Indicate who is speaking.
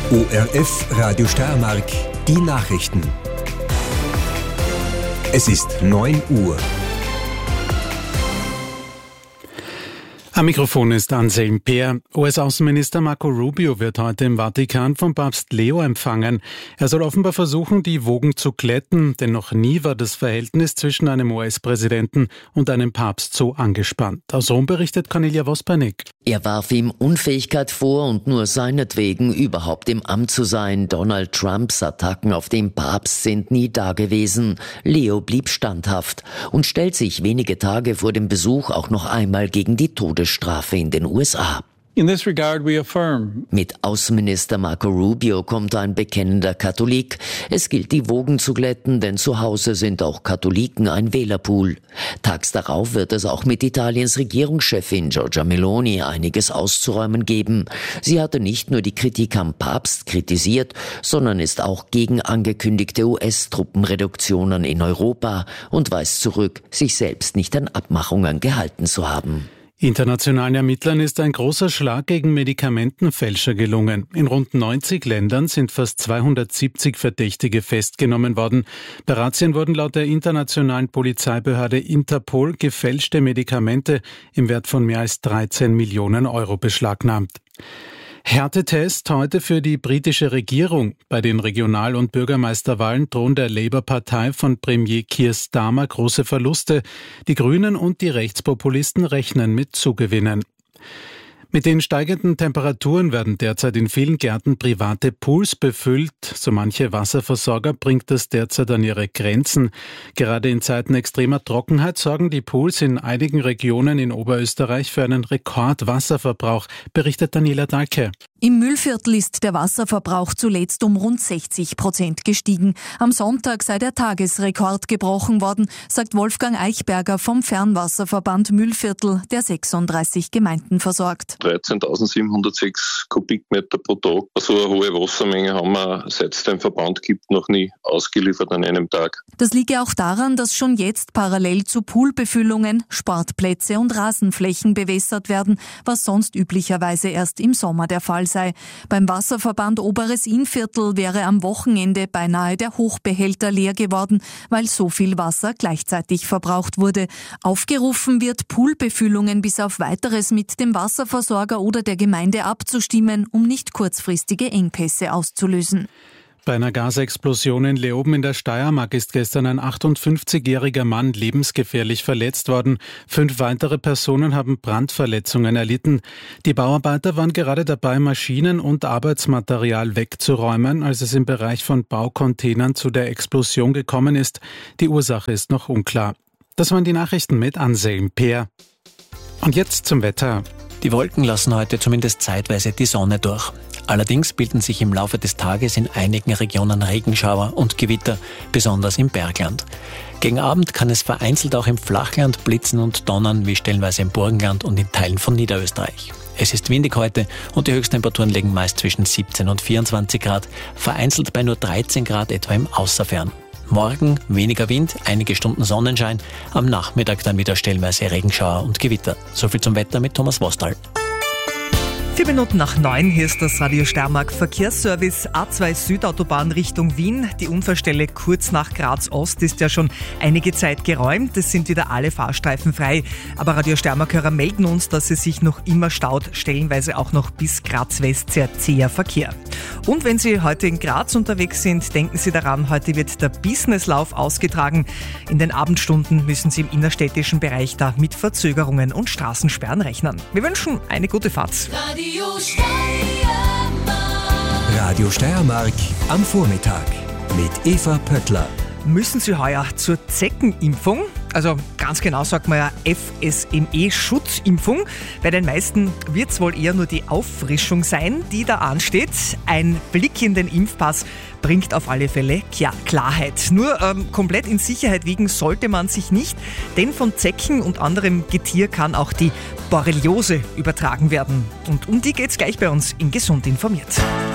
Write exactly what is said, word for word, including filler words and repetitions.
Speaker 1: O R F Radio Steiermark, die Nachrichten. Es ist neun Uhr.
Speaker 2: Am Mikrofon ist Anselm Peer. U S-Außenminister Marco Rubio wird heute im Vatikan von Papst Leo empfangen. Er soll offenbar versuchen, die Wogen zu glätten, denn noch nie war das Verhältnis zwischen einem U S-Präsidenten und einem Papst so angespannt. Aus Rom berichtet Cornelia Vospernik.
Speaker 3: Er warf ihm Unfähigkeit vor und nur seinetwegen überhaupt im Amt zu sein. Donald Trumps Attacken auf den Papst sind nie dagewesen. Leo blieb standhaft und stellt sich wenige Tage vor dem Besuch auch noch einmal gegen die Todesstrafe in den U S A.
Speaker 4: In this regard we affirm.
Speaker 3: Mit Außenminister Marco Rubio kommt ein bekennender Katholik. Es gilt, die Wogen zu glätten, denn zu Hause sind auch Katholiken ein Wählerpool. Tags darauf wird es auch mit Italiens Regierungschefin Giorgia Meloni einiges auszuräumen geben. Sie hatte nicht nur die Kritik am Papst kritisiert, sondern ist auch gegen angekündigte U S-Truppenreduktionen in Europa und weist zurück, sich selbst nicht an Abmachungen gehalten zu haben.
Speaker 2: Internationalen Ermittlern ist ein großer Schlag gegen Medikamentenfälscher gelungen. In rund neunzig Ländern sind fast zweihundertsiebzig Verdächtige festgenommen worden. Bei Razzien wurden laut der internationalen Polizeibehörde Interpol gefälschte Medikamente im Wert von mehr als dreizehn Millionen Euro beschlagnahmt. Härtetest heute für die britische Regierung. Bei den Regional- und Bürgermeisterwahlen drohen der Labour-Partei von Premier Keir Starmer große Verluste. Die Grünen und die Rechtspopulisten rechnen mit Zugewinnen. Mit den steigenden Temperaturen werden derzeit in vielen Gärten private Pools befüllt. So manche Wasserversorger bringt das derzeit an ihre Grenzen. Gerade in Zeiten extremer Trockenheit sorgen die Pools in einigen Regionen in Oberösterreich für einen Rekordwasserverbrauch, berichtet Daniela Dahlke.
Speaker 5: Im Mühlviertel ist der Wasserverbrauch zuletzt um rund sechzig Prozent gestiegen. Am Sonntag sei der Tagesrekord gebrochen worden, sagt Wolfgang Eichberger vom Fernwasserverband Mühlviertel, der sechsunddreißig Gemeinden versorgt.
Speaker 6: dreizehntausendsiebenhundertsechs Kubikmeter pro Tag. So eine hohe Wassermenge haben wir, seit es den Verband gibt, noch nie ausgeliefert an einem Tag.
Speaker 5: Das liege auch daran, dass schon jetzt parallel zu Poolbefüllungen Sportplätze und Rasenflächen bewässert werden, was sonst üblicherweise erst im Sommer der Fall sei. Beim Wasserverband Oberes Innviertel wäre am Wochenende beinahe der Hochbehälter leer geworden, weil so viel Wasser gleichzeitig verbraucht wurde. Aufgerufen wird, Poolbefüllungen bis auf Weiteres mit dem Wasserversorger oder der Gemeinde abzustimmen, um nicht kurzfristige Engpässe auszulösen.
Speaker 2: Bei einer Gasexplosion in Leoben in der Steiermark ist gestern ein achtundfünfzigjähriger Mann lebensgefährlich verletzt worden. Fünf weitere Personen haben Brandverletzungen erlitten. Die Bauarbeiter waren gerade dabei, Maschinen und Arbeitsmaterial wegzuräumen, als es im Bereich von Baucontainern zu der Explosion gekommen ist. Die Ursache ist noch unklar. Das waren die Nachrichten mit Anselm Peer. Und jetzt zum Wetter.
Speaker 7: Die Wolken lassen heute zumindest zeitweise die Sonne durch. Allerdings bilden sich im Laufe des Tages in einigen Regionen Regenschauer und Gewitter, besonders im Bergland. Gegen Abend kann es vereinzelt auch im Flachland blitzen und donnern, wie stellenweise im Burgenland und in Teilen von Niederösterreich. Es ist windig heute und die Höchsttemperaturen liegen meist zwischen siebzehn und vierundzwanzig Grad, vereinzelt bei nur dreizehn Grad etwa im Außerfern. Morgen weniger Wind, einige Stunden Sonnenschein, am Nachmittag dann wieder stellenweise Regenschauer und Gewitter. Soviel zum Wetter mit Thomas Wostal.
Speaker 8: Vier Minuten nach neun, hier ist das Radio Steiermark Verkehrsservice. A zwei Südautobahn Richtung Wien. Die Unfallstelle kurz nach Graz Ost ist ja schon einige Zeit geräumt. Es sind wieder alle Fahrstreifen frei. Aber Radio Steiermark-Hörer melden uns, dass es sich noch immer staut, stellenweise auch noch bis Graz West sehr zäher Verkehr. Und wenn Sie heute in Graz unterwegs sind, denken Sie daran, heute wird der Businesslauf ausgetragen. In den Abendstunden müssen Sie im innerstädtischen Bereich da mit Verzögerungen und Straßensperren rechnen. Wir wünschen eine gute Fahrt.
Speaker 1: Radio Steiermark. Radio Steiermark am Vormittag mit Eva Pöttler.
Speaker 8: Müssen Sie heuer zur Zeckenimpfung? Also ganz genau sagt man ja F S M E-Schutzimpfung. Bei den meisten wird es wohl eher nur die Auffrischung sein, die da ansteht. Ein Blick in den Impfpass bringt auf alle Fälle Klarheit. Nur ähm, komplett in Sicherheit wiegen sollte man sich nicht, denn von Zecken und anderem Getier kann auch die Borreliose übertragen werden. Und um die geht's gleich bei uns in Gesund informiert.